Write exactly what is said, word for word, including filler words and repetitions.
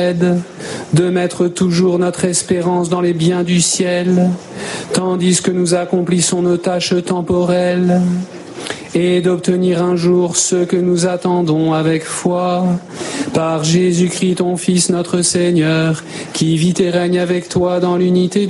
de mettre toujours notre espérance dans les biens du ciel, tandis que nous accomplissons nos tâches temporelles, et d'obtenir un jour ce que nous attendons avec foi, par Jésus-Christ ton Fils notre Seigneur, qui vit et règne avec toi dans l'unité